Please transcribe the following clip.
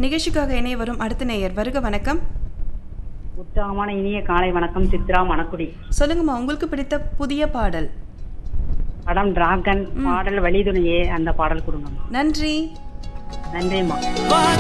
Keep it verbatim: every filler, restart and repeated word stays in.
நிகழ்ச்சிக்காக இணைய வரும் அடுத்த நேயர். வருக வணக்கம். உற்சாகமான இனிய காலை வணக்கம். சித்ரா மணக்குடி. சொல்லுங்கம்மா, உங்களுக்கு பிடித்த புதிய பாடல். படம் டிராகன், பாடல் வழிதுணையே, அந்த பாடல் கொடுங்க. நன்றி. நன்றிம்மா.